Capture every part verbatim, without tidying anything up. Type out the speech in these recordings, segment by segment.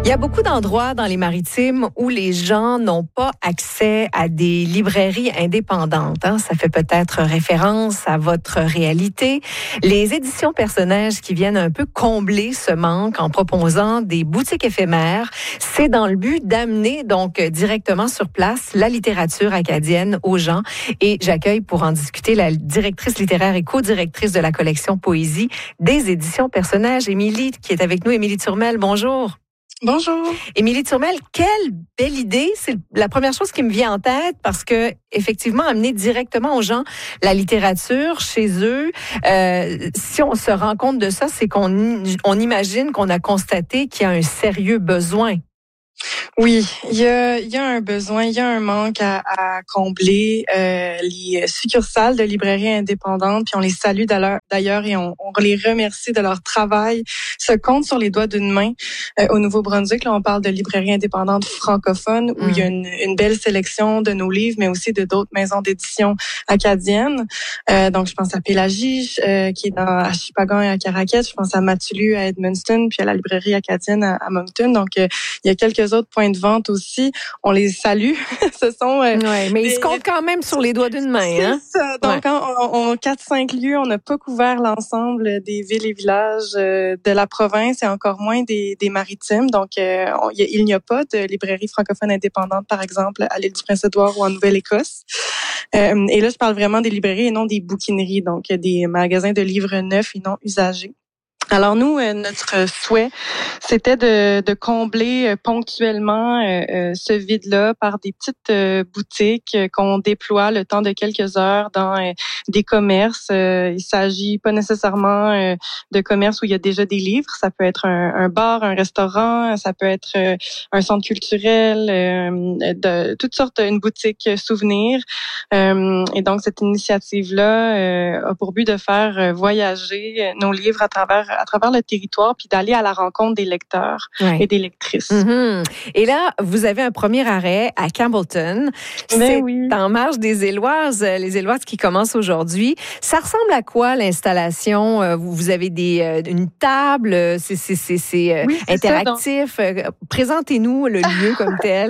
Il y a beaucoup d'endroits dans les Maritimes où les gens n'ont pas accès à des librairies indépendantes. Hein. Ça fait peut-être référence à votre réalité. Les éditions Personnages qui viennent un peu combler ce manque en proposant des boutiques éphémères, c'est dans le but d'amener donc directement sur place la littérature acadienne aux gens. Et j'accueille pour en discuter la directrice littéraire et co-directrice de la collection Poésie des éditions Personnages, Émilie, qui est avec nous. Émilie Turmel, bonjour. Bonjour. Émilie Turmel, quelle belle idée. C'est la première chose qui me vient en tête parce que, effectivement, amener directement aux gens la littérature chez eux, euh, si on se rend compte de ça, c'est qu'on on imagine qu'on a constaté qu'il y a un sérieux besoin. Oui, il y a, il y a un besoin, il y a un manque à, à combler. Euh, les succursales de librairies indépendantes, puis on les salue d'ailleurs et on, on les remercie de leur travail, se comptent sur les doigts d'une main. Euh, au Nouveau-Brunswick, là, on parle de librairies indépendantes francophones où mmh. il y a une, une belle sélection de nos livres, mais aussi de d'autres maisons d'édition acadiennes. Euh, donc, je pense à Pélagie, euh, qui est dans, à Shippagan et à Caraquet. Je pense à Matulu à Edmundston, puis à la librairie acadienne à, à Moncton. Donc, euh, il y a quelques autres points de vente aussi. On les salue. Ce sont euh, ouais, mais des... ils se comptent quand même sur les doigts d'une main. Hein? C'est ça. Donc, ouais. on, on quatre cinq lieux. On n'a pas couvert l'ensemble des villes et villages euh, de la province et encore moins des, des maritimes. Donc, euh, on, y a, il n'y a pas de librairie francophone indépendante, par exemple, à l'île du Prince-Édouard ou en Nouvelle-Écosse. Euh, et là, je parle vraiment des librairies et non des bouquineries. Donc, des magasins de livres neufs et non usagés. Alors nous, euh, notre souhait, c'était de, de combler euh, ponctuellement euh, euh, ce vide-là par des petites euh, boutiques euh, qu'on déploie le temps de quelques heures dans euh, des commerces. Euh, il s'agit pas nécessairement euh, de commerces où il y a déjà des livres. Ça peut être un, un bar, un restaurant, ça peut être euh, un centre culturel, euh, de toutes sortes, une boutique souvenir. Euh, et donc cette initiative-là euh, a pour but de faire voyager nos livres à travers à travers le territoire, puis d'aller à la rencontre des lecteurs ouais. et des lectrices. Mm-hmm. Et là, vous avez un premier arrêt à Campbellton. C'est oui. en marge des Éloises, les Éloises qui commencent aujourd'hui. Ça ressemble à quoi l'installation? Vous avez des, une table, c'est, c'est, c'est, c'est oui, interactif. Ça, donc... Présentez-nous le lieu comme tel.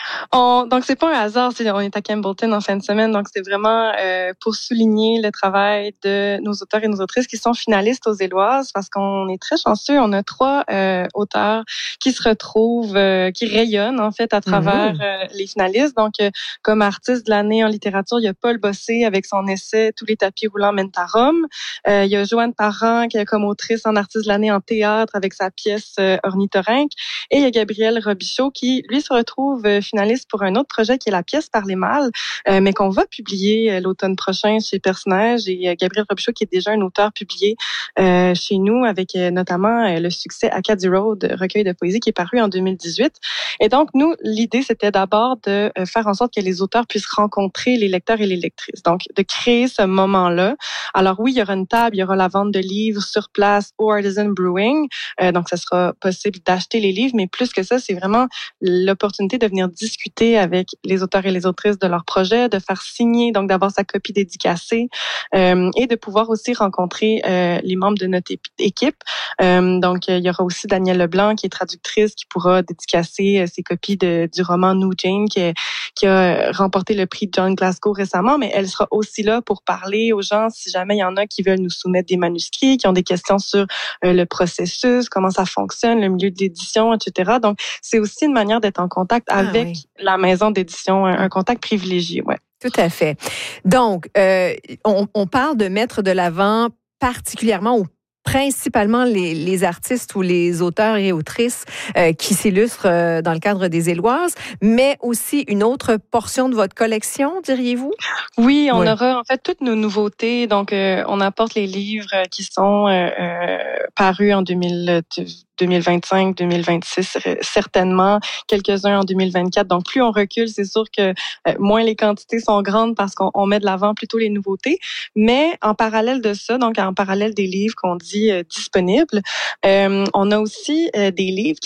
On, donc, c'est pas un hasard si on est à Campbellton en fin de semaine. Donc, c'est vraiment euh, pour souligner le travail de nos auteurs et nos autrices qui sont finalistes aux Éloises parce qu'on est très chanceux. On a trois euh, auteurs qui se retrouvent, euh, qui rayonnent en fait à travers mmh. euh, les finalistes. Donc, euh, comme artiste de l'année en littérature, il y a Paul Bossé avec son essai « Tous les tapis roulants mènent à Rome ». Euh, il y a Joanne Parent qui est comme autrice en artiste de l'année en théâtre avec sa pièce euh, « Ornithorynque ». Et il y a Gabriel Robichaud qui, lui, se retrouve euh, finaliste pour un autre projet qui est La pièce par les mâles, euh, mais qu'on va publier euh, l'automne prochain chez Personnages. Et euh, Gabriel Robichaud, qui est déjà un auteur publié euh, chez nous, avec euh, notamment euh, le succès Acadie Road, recueil de poésie, qui est paru en deux mille dix-huit. Et donc, nous, l'idée, c'était d'abord de euh, faire en sorte que les auteurs puissent rencontrer les lecteurs et les lectrices. Donc, de créer ce moment-là. Alors oui, il y aura une table, il y aura la vente de livres sur place au Artisan Brewing. Euh, donc, ça sera possible d'acheter les livres, mais plus que ça, c'est vraiment l'opportunité de venir discuter avec les auteurs et les autrices de leur projet, de faire signer, donc d'avoir sa copie dédicacée euh, et de pouvoir aussi rencontrer euh, les membres de notre équipe. Euh, donc, il y aura aussi Danielle Leblanc, qui est traductrice, qui pourra dédicacer ses copies de, du roman New Jane, qui, qui a remporté le prix John Glasgow récemment, mais elle sera aussi là pour parler aux gens si jamais il y en a qui veulent nous soumettre des manuscrits, qui ont des questions sur euh, le processus, comment ça fonctionne, le milieu de l'édition, et cetera. Donc, c'est aussi une manière d'être en contact avec ah, oui. la maison d'édition, un, un contact privilégié, ouais. Tout à fait. Donc, euh, on, on parle de mettre de l'avant particulièrement ou principalement les, les artistes ou les auteurs et autrices euh, qui s'illustrent euh, dans le cadre des Éloises, mais aussi une autre portion de votre collection, diriez-vous? Oui, on oui. aura en fait toutes nos nouveautés. Donc, euh, on apporte les livres qui sont euh, euh, parus en deux mille vingt-cinq, deux mille vingt-six, certainement, quelques-uns en deux mille vingt-quatre. Donc, plus on recule, c'est sûr que euh, moins les quantités sont grandes parce qu'on on met de l'avant plutôt les nouveautés. Mais en parallèle de ça, donc en parallèle des livres qu'on dit euh, disponibles, euh, on a aussi euh, des livres qui sont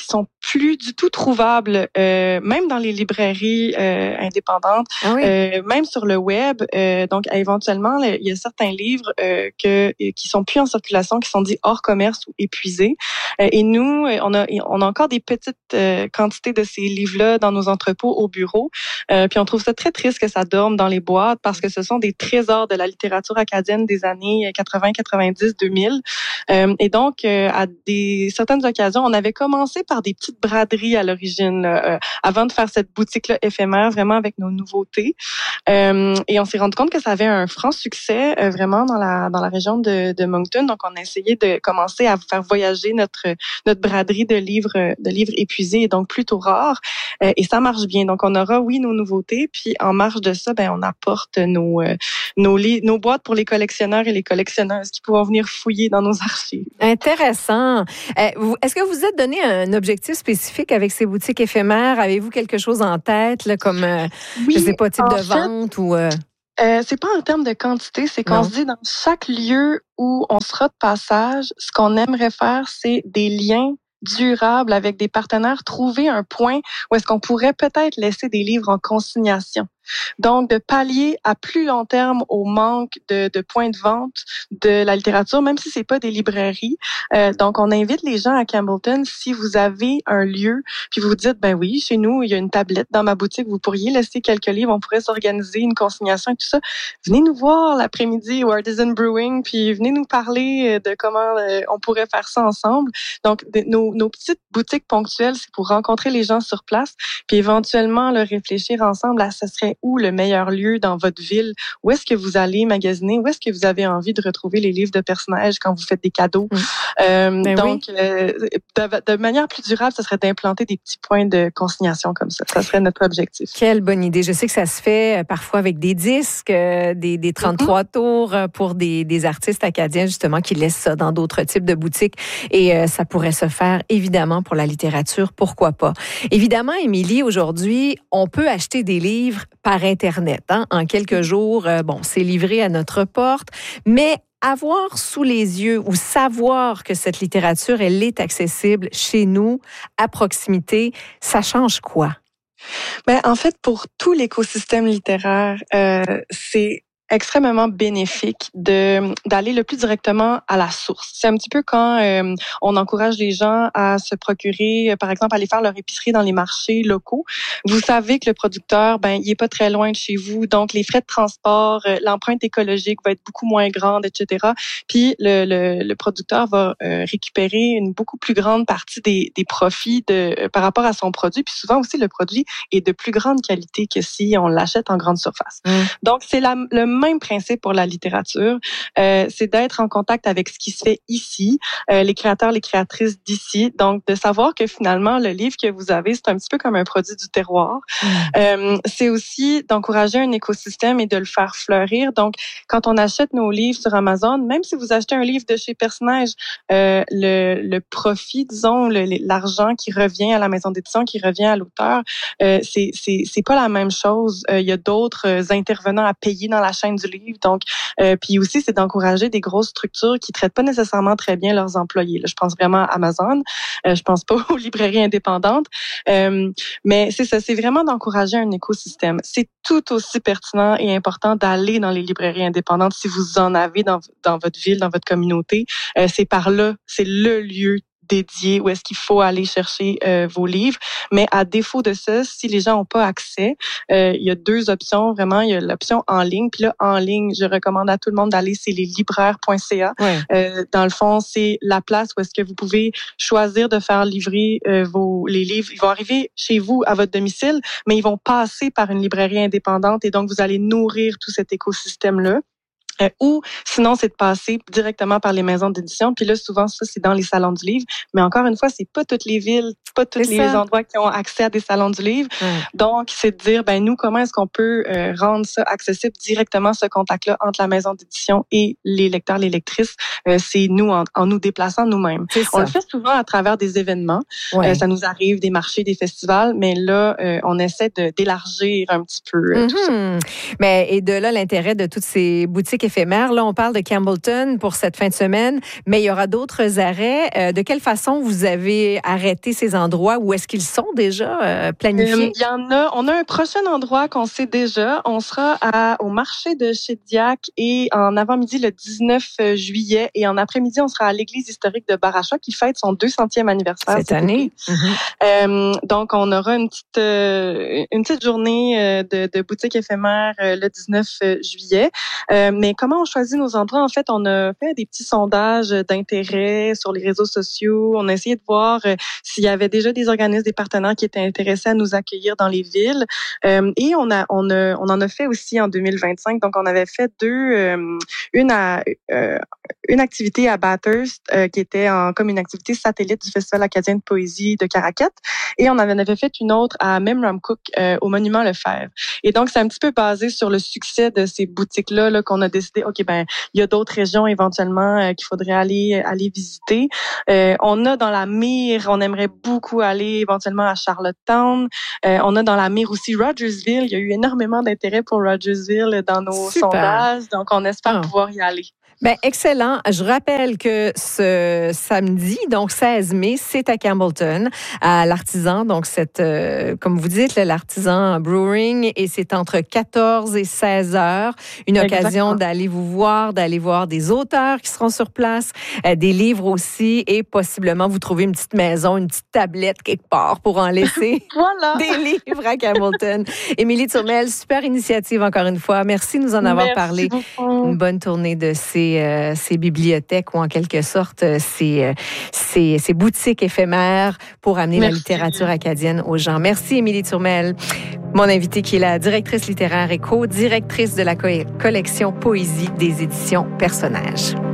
plus du tout trouvable, euh, même dans les librairies euh, indépendantes, ah oui. euh, même sur le web. Euh, donc, éventuellement, il y a certains livres euh, que qui sont plus en circulation, qui sont dits hors commerce ou épuisés. Euh, et nous, on a on a encore des petites euh, quantités de ces livres-là dans nos entrepôts au bureau. Euh, puis on trouve ça très triste que ça dorme dans les boîtes parce que ce sont des trésors de la littérature acadienne des années quatre-vingts, quatre-vingt-dix, deux mille. Euh, et donc, euh, à des certaines occasions, on avait commencé par des petites braderies à l'origine, euh, avant de faire cette boutique-là éphémère, vraiment avec nos nouveautés. Euh, et on s'est rendu compte que ça avait un franc succès, euh, vraiment dans la dans la région de, de Moncton. Donc, on a essayé de commencer à faire voyager notre notre braderie de livres de livres épuisés et donc plutôt rares. Euh, et ça marche bien. Donc, on aura, oui, nos nouveautés. Puis, en marge de ça, ben, on apporte nos euh, nos li- nos boîtes pour les collectionneurs et les collectionneuses qui pourront venir fouiller dans nos archives. Intéressant. Euh, Est-ce que vous vous êtes donné un objectif spécifique avec ces boutiques éphémères? Avez-vous quelque chose en tête, là, comme, euh, oui, je sais pas, type de vente fait, ou... Euh... Euh, c'est pas en termes de quantité, c'est qu'on non. se dit dans chaque lieu où on sera de passage, ce qu'on aimerait faire, c'est des liens durables avec des partenaires, trouver un point où est-ce qu'on pourrait peut-être laisser des livres en consignation. Donc, de pallier à plus long terme au manque de, de points de vente de la littérature, même si c'est pas des librairies. Euh, donc, on invite les gens à Campbellton, si vous avez un lieu, puis vous vous dites, ben oui, chez nous, il y a une tablette dans ma boutique, vous pourriez laisser quelques livres, on pourrait s'organiser une consignation et tout ça. Venez nous voir l'après-midi au Artisan Brewing, puis venez nous parler de comment euh, on pourrait faire ça ensemble. Donc, de, nos, nos petites boutiques ponctuelles, c'est pour rencontrer les gens sur place, puis éventuellement leur réfléchir ensemble à ce serait où le meilleur lieu dans votre ville, où est-ce que vous allez magasiner, où est-ce que vous avez envie de retrouver les livres de personnages quand vous faites des cadeaux. Mmh. Euh, ben donc, oui. euh, de, de manière plus durable, ce serait d'implanter des petits points de consignation comme ça. Ça serait notre objectif. Quelle bonne idée. Je sais que ça se fait parfois avec des disques, des, des trente-trois mmh. tours pour des, des artistes acadiens, justement, qui laissent ça dans d'autres types de boutiques. Et euh, ça pourrait se faire, évidemment, pour la littérature. Pourquoi pas? Évidemment, Émilie, aujourd'hui, on peut acheter des livres par Internet. Hein? En quelques jours, euh, bon, c'est livré à notre porte, mais avoir sous les yeux ou savoir que cette littérature, elle est accessible chez nous, à proximité, ça change quoi? Ben, en fait, pour tout l'écosystème littéraire, euh, c'est extrêmement bénéfique de d'aller le plus directement à la source. C'est un petit peu quand euh, on encourage les gens à se procurer, euh, par exemple, aller faire leur épicerie dans les marchés locaux. Vous savez que le producteur, ben, il est pas très loin de chez vous, donc les frais de transport, euh, l'empreinte écologique va être beaucoup moins grande, et cetera. Puis le le, le producteur va euh, récupérer une beaucoup plus grande partie des des profits de euh, par rapport à son produit. Puis souvent aussi le produit est de plus grande qualité que si on l'achète en grande surface. Mmh. Donc c'est la le même principe pour la littérature, euh, c'est d'être en contact avec ce qui se fait ici, euh, les créateurs, les créatrices d'ici. Donc, de savoir que finalement, le livre que vous avez, c'est un petit peu comme un produit du terroir. Mmh. Euh, c'est aussi d'encourager un écosystème et de le faire fleurir. Donc, quand on achète nos livres sur Amazon, même si vous achetez un livre de chez Personnage, euh, le, le profit, disons, le, l'argent qui revient à la maison d'édition, qui revient à l'auteur, euh, c'est, c'est, c'est pas la même chose. Euh, il y a d'autres intervenants à payer dans la chaîne du livre. Donc, euh, puis aussi, c'est d'encourager des grosses structures qui traitent pas nécessairement très bien leurs employés. Là, je pense vraiment à Amazon. Euh, je pense pas aux librairies indépendantes. Euh, mais c'est ça, c'est vraiment d'encourager un écosystème. C'est tout aussi pertinent et important d'aller dans les librairies indépendantes si vous en avez dans, dans votre ville, dans votre communauté. Euh, c'est par là, c'est le lieu dédié où est-ce qu'il faut aller chercher euh, vos livres. Mais à défaut de ça, si les gens n'ont pas accès, euh, il y a deux options vraiment. Il y a l'option en ligne. Puis là, en ligne, je recommande à tout le monde d'aller, c'est les libraires point c a. Ouais. Euh, dans le fond, c'est la place où est-ce que vous pouvez choisir de faire livrer euh, vos les livres. Ils vont arriver chez vous à votre domicile, mais ils vont passer par une librairie indépendante et donc vous allez nourrir tout cet écosystème-là. Euh, ou sinon, c'est de passer directement par les maisons d'édition. Puis là, souvent, ça, c'est dans les salons du livre. Mais encore une fois, c'est pas toutes les villes, pas tous les ça. endroits qui ont accès à des salons du livre. Ouais. Donc, c'est de dire, ben nous, comment est-ce qu'on peut euh, rendre ça accessible directement, ce contact-là, entre la maison d'édition et les lecteurs, les lectrices. Euh, c'est nous, en, en nous déplaçant nous-mêmes. On le fait souvent à travers des événements. Ouais. Euh, ça nous arrive, des marchés, des festivals. Mais là, euh, on essaie de, d'élargir un petit peu euh, mm-hmm. tout ça. Mais, et de là, l'intérêt de toutes ces boutiques éphémère. Là, on parle de Campbellton pour cette fin de semaine, mais il y aura d'autres arrêts. Euh, de quelle façon vous avez arrêté ces endroits? Où est-ce qu'ils sont déjà euh, planifiés? Il y en a. On a un prochain endroit qu'on sait déjà. On sera à, au marché de Shediac et en avant-midi le dix-neuf juillet et en après-midi, on sera à l'église historique de Baracha qui fête son deux centième anniversaire cette année. Mm-hmm. Euh, donc, on aura une petite euh, une petite journée euh, de, de boutique éphémère euh, le dix-neuf juillet. Euh, mais comment on choisit nos endroits? En fait, on a fait des petits sondages d'intérêt sur les réseaux sociaux. On a essayé de voir euh, s'il y avait déjà des organismes, des partenaires qui étaient intéressés à nous accueillir dans les villes. Euh, et on a on a on en a fait aussi en deux mille vingt-cinq. Donc, on avait fait deux euh, une à euh, une activité à Bathurst euh, qui était en, comme une activité satellite du Festival acadien de poésie de Caracat. Et on avait, avait fait une autre à Memramcook euh, au Monument Lefebvre. Et donc, c'est un petit peu basé sur le succès de ces boutiques-là là, qu'on a décidé, OK, ben il y a d'autres régions éventuellement euh, qu'il faudrait aller aller visiter. Euh, on a dans la mire, on aimerait beaucoup aller éventuellement à Charlottetown. Euh, on a dans la mire aussi Rogersville. Il y a eu énormément d'intérêt pour Rogersville dans nos Super. sondages. Donc, on espère oh. pouvoir y aller. Ben excellent. Je rappelle que ce samedi, donc seize mai, c'est à Campbellton, à l'Artisan. Donc, c'est, euh, comme vous dites, l'Artisan Brewing, et c'est entre quatorze et seize heures. Une Exactement. Occasion d'aller vous voir, d'aller voir des auteurs qui seront sur place, euh, des livres aussi, et possiblement vous trouver une petite maison, une petite tablette quelque part pour en laisser voilà. des livres à Campbellton. Émilie Turmel, super initiative encore une fois. Merci de nous en avoir Merci parlé. Beaucoup. Une bonne tournée de ces Euh, ces bibliothèques ou en quelque sorte euh, ces, euh, ces, ces boutiques éphémères pour amener Merci. La littérature acadienne aux gens. Merci Émilie Turmel. Mon invitée qui est la directrice littéraire et co-directrice de la co- collection Poésie des éditions Personnages.